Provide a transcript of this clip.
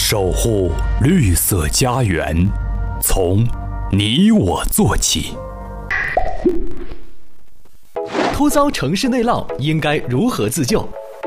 守护绿色家园，从你我做起。 突遭城市内涝，应该如何自救？